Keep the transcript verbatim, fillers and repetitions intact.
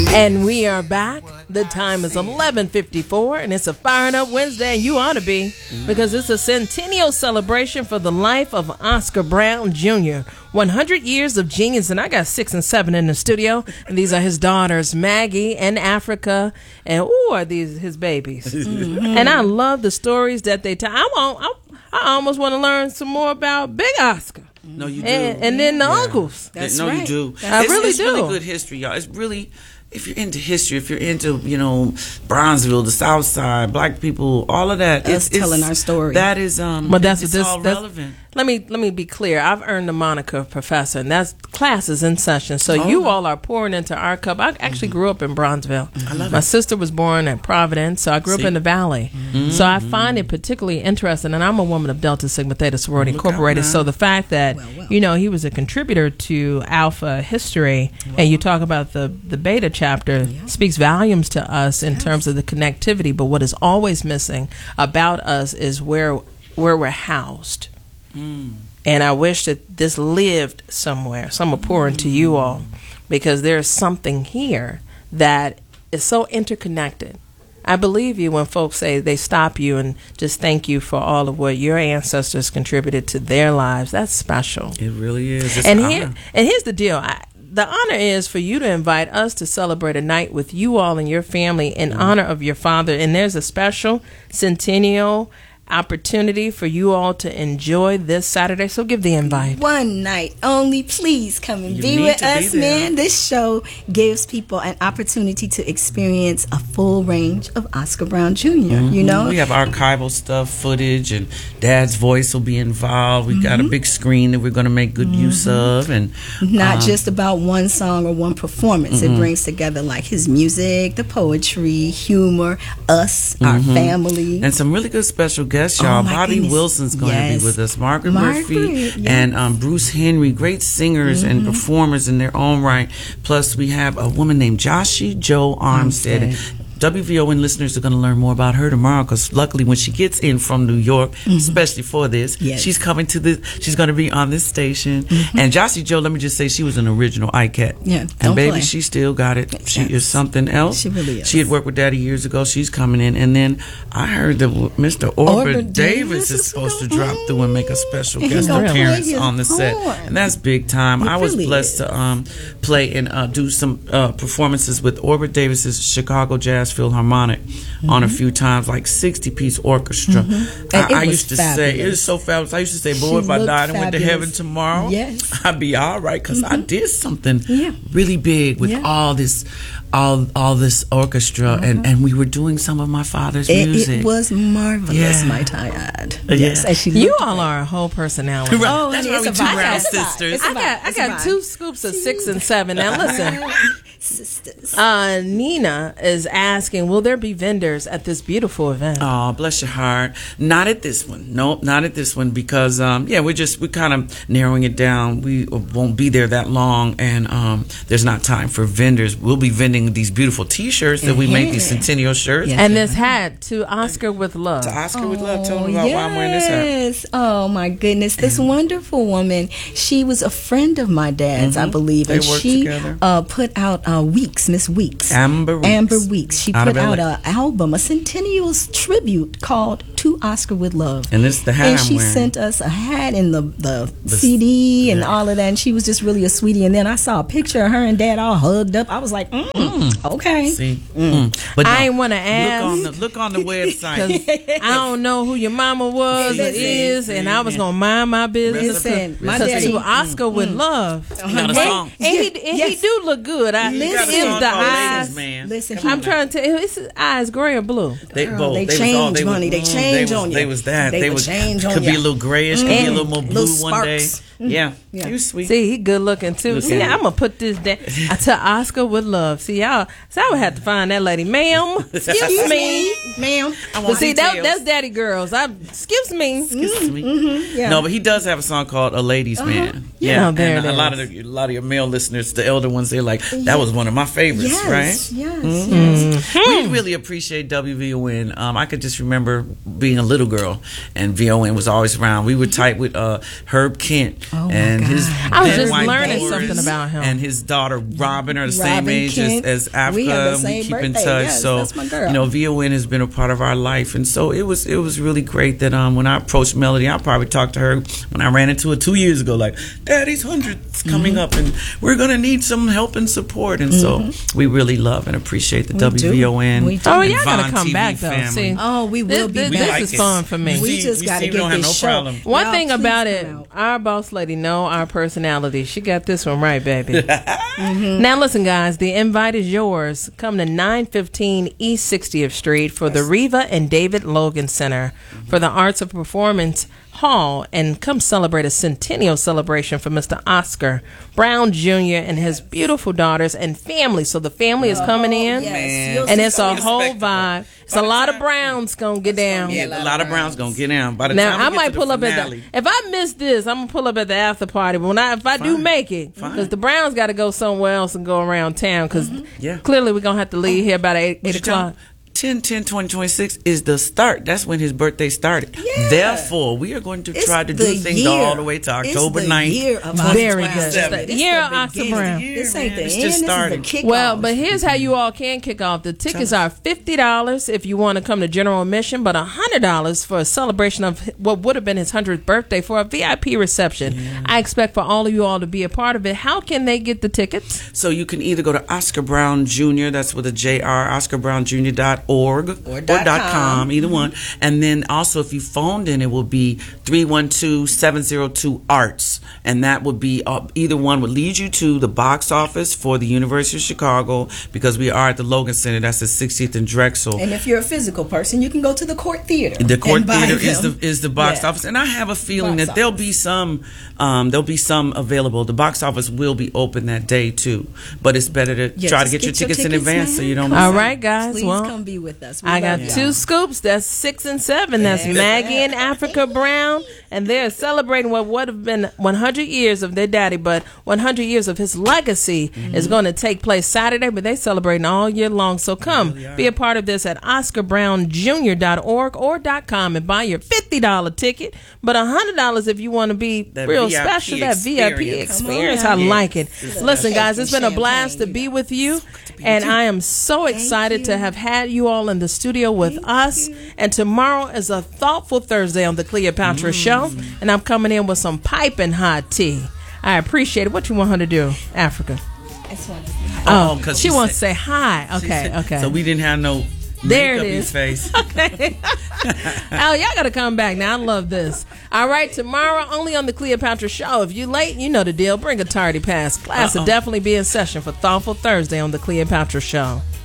And we are back. The time is eleven fifty-four, and it's a Firing Up Wednesday, and you ought to be, because it's a centennial celebration for the life of Oscar Brown Junior one hundred years of genius, and I got six and seven in the studio, and these are his daughters, Maggie and Africa, and ooh, are these his babies. Mm-hmm. And I love the stories that they tell. I want, I, I almost want to learn some more about Big Oscar. No, you do. And, and then the yeah. uncles. That's no, right. you do. That's I it's, really it's do. It's really good history, y'all. It's really... If you're into history, if you're into, you know, Bronzeville, the South Side, black people, all of that, us it's telling it's, our story. That is, um, but that's it's this, all that's, relevant. Let me let me be clear. I've earned the moniker of professor, and that's classes in session. So oh. you all are pouring into our cup. I actually mm-hmm. grew up in Bronzeville. I love My it. sister was born in Providence, so I grew See? up in the Valley. Mm-hmm. So I find it particularly interesting, and I'm a woman of Delta Sigma Theta Sorority Look Incorporated. So the fact that well, well. you know he was a contributor to Alpha history, well. and you talk about the the Beta chapter. Yeah. Speaks volumes to us in yes. terms of the connectivity, but what is always missing about us is where where we're housed. Mm. And I wish that this lived somewhere. So I'm going to pour into you all, because there's something here that is so interconnected. I believe you when folks say they stop you and just thank you for all of what your ancestors contributed to their lives. That's special. It really is. It's and an here honor. and here's the deal. I, The honor is for you to invite us to celebrate a night with you all and your family in mm-hmm. honor of your father. And there's a special centennial opportunity for you all to enjoy this Saturday. So give the invite. One night only. Please come and you be with us, be man. This show gives people an opportunity to experience a full range of Oscar Brown Junior Mm-hmm. You know, we have archival stuff, footage, and Dad's voice will be involved. We mm-hmm. got a big screen that we're going to make good mm-hmm. use of, and not um, just about one song or one performance. Mm-hmm. It brings together like his music, the poetry, humor, us, mm-hmm. our family, and some really good special guests. Yes, y'all. Oh Bobby goodness. Wilson's going yes. to be with us. Margaret, Margaret Murphy yes. and um, Bruce Henry, great singers mm-hmm. and performers in their own right. Plus, we have a woman named Joshi Jo Armstead. Armstead. W V O N listeners are going to learn more about her tomorrow, because luckily when she gets in from New York, mm-hmm. especially for this, yes. she's coming to this. She's going to be on this station. Mm-hmm. And Joshi Jo, let me just say, she was an original I C A T. Yeah, and baby, play. she still got it. She yes. is something else. She really is. She had worked with Daddy years ago. She's coming in, and then I heard that Mister Orbit, Orbit Davis, Davis is supposed to drop through and make a special guest appearance on the set, and that's big time. It I was really blessed is. to um, play and uh, do some uh, performances with Orbit Davis's Chicago Jazz Philharmonic. Mm-hmm. on a few times, like sixty piece orchestra. Mm-hmm. I, I used to fabulous. say, it is so fabulous. I used to say, boy, if I died and went to heaven tomorrow, yes. I'd be all right, because mm-hmm. I did something yeah. really big with yeah. all this all all this orchestra, mm-hmm. and, and we were doing some of my father's it, music. It was marvelous, yeah. might I add. Yes, yeah. she you all are a whole personality. Right. Oh, that's why we two brown sisters. I got, I got two scoops of six and seven. Now listen. Sisters. Uh, Nina is asking, will there be vendors at this beautiful event? Oh, bless your heart. Not at this one. Nope, not at this one, because um, yeah, we're just we're kind of narrowing it down. We won't be there that long, and um, there's not time for vendors. We'll be vending these beautiful T-shirts that we yeah. make, these centennial shirts, yes. and this hat to Oscar with Love. To Oscar oh, with Love. Tell them about yes. why I'm wearing this hat. Yes. Oh my goodness, this and wonderful woman. She was a friend of my dad's, mm-hmm. I believe, they and she uh, put out uh, Weeks, Miss Weeks, Amber Weeks. Amber Weeks. She out put out an album, a centennial tribute called To Oscar with Love. And it's the hat And I'm she wearing. sent us a hat and the, the, the C D and yeah. all of that. And she was just really a sweetie. And then I saw a picture of her and Dad all hugged up. I was like, mm, mm. okay. See? Mm. But no, I ain't want to ask. Look on the, look on the website. I don't know who your mama was or is, and I was going to mind my business. Listen, my Because daddy, to Oscar mm, with mm. Love. He got a song. And, he, and yes. he do look good. I, Listen, is the eyes. Man. Listen, I'm trying to tell you, his eyes gray or blue? They Girl, both. They, they change, all, they money. Was, they change they on was, you. They was that. They, they would was change on could you. be a little grayish. Could mm. be a little more blue little one day. sparks. Yeah. yeah, he was sweet. See, he good looking too. Look see, I'm gonna put this down. I tell Oscar with Love. See, y'all. So I would have to find that lady, ma'am. Excuse me, ma'am. But see, that, that's Daddy Girls. I excuse me. Excuse me. Mm-hmm. Yeah. No, but he does have a song called "A Ladies' uh-huh. Man." Yeah, yeah. there and it a is. lot of the, a lot of your male listeners, the elder ones, they're like, "That yes. was one of my favorites, yes, right? Yes, mm-hmm. yes. We really appreciate W V O N. Um, I could just remember being a little girl, and V O N was always around. We were tight with uh, Herb Kent oh and God. his. I was just wife learning Doris, something about him. And his daughter Robin are the Robin same age Kent. as, as Africa. We have the we same keep birthday. in touch. Yes, so that's my girl. you know, V O N has been a part of our life, and so it was it was really great that um when I approached Melody, I probably talked to her when I ran into her two years ago, like, Daddy's hundred's coming mm-hmm. up, and we're gonna need some help and support, and mm-hmm. so we really love and appreciate the we W V O N. We do. Oh, y'all gotta come T V back though. Family. See, oh, we will this, be. This, back. this is fun for me. We, we just gotta get this no show. Problem. One Y'all, thing about it, out. our boss lady know our personality. She got this one right, baby. mm-hmm. Now listen, guys, the invite is yours. Come to nine fifteen East sixtieth Street for the Reva and David Logan Center for the Arts of Performance Hall, and come celebrate a centennial celebration for Mister Oscar Brown Junior and his beautiful daughters and family. So the family is coming in, yes. and it's a whole vibe. It's a lot of Browns gonna get down. Yeah, a lot of Browns gonna get down. By the now time I we might get to pull the up finale, at the. If I miss this, I'm gonna pull up at the after party. But when I, if I Fine. do make it, because the Browns got to go somewhere else and go around town, because mm-hmm. yeah. clearly we're gonna have to leave here about eight, eight o'clock. ten ten twenty twenty-six is the start. That's when his birthday started. Yeah. Therefore, we are going to it's try to do things year. all the way to October ninth. Year of Very good. It's the year of Oscar Brown. This ain't the it's end. just This starting. is the kickoff. Well, but here's how you all can kick off. The tickets are fifty dollars if you want to come to general admission, but one hundred dollars for a celebration of what would have been his hundredth birthday for a V I P reception. Yeah. I expect for all of you all to be a part of it. How can they get the tickets? So you can either go to Oscar Brown Junior, that's with a J R, oscar brown junior dot org. Or Or dot com, com either mm-hmm. one. And then also if you phoned in, it will be three one two, seven zero two, arts. And that would be, uh, either one would lead you to the box office for the University of Chicago, because we are at the Logan Center. That's the sixtieth and Drexel. And if you're a physical person, you can go to the Court Theater. The Court Theater is the is the box yeah. office. And I have a feeling box that there'll office. be some um, there'll be some available. The box office will be open that day too. But it's better to yeah, try to get, get your, tickets your tickets in advance, man. So you don't miss All right, guys. Please well, come be with us. We I got you. two scoops. That's six and seven. That's yeah. Maggie and Africa Brown, and they're celebrating what would have been one hundred years of their daddy, but one hundred years of his legacy mm-hmm. is going to take place Saturday. But they celebrating all year long. So come really be a part of this at oscar brown junior dot org or .com and buy your fifty dollar ticket. But one hundred dollars if you want to be that real V I P special. That V I P experience. I yes. like it. It's Listen, guys, it's been a blast to be with you, and I am so excited to have had you all in the studio with Thank us. You. And tomorrow is a thoughtful Thursday on the Cleopatra mm. Show, and I'm coming in with some piping hot tea. I appreciate it. What you want her to do, Africa? I just want to say hi. Oh, oh she, she wants said, to say hi. Okay, said, okay. So we didn't have no there it is. Face. Okay. Al, y'all got to come back now. I love this. All right, tomorrow only on the Cleopatra Show. If you're late, you know the deal. Bring a tardy pass. Class Uh-oh. will definitely be in session for Thoughtful Thursday on the Cleopatra Show.